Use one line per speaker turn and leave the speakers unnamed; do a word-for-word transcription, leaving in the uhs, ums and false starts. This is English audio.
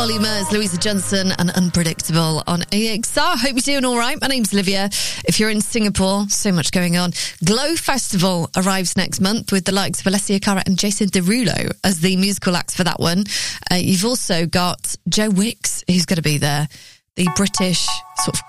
Ollie Murs, Louisa Johnson and Unpredictable on A X R. Hope you're doing all right. My name's Olivia. If you're in Singapore, so much going on. Glow Festival arrives next month with the likes of Alessia Cara and Jason Derulo as the musical acts for that one. Uh, you've also got Joe Wicks, who's going to be there. The British sort of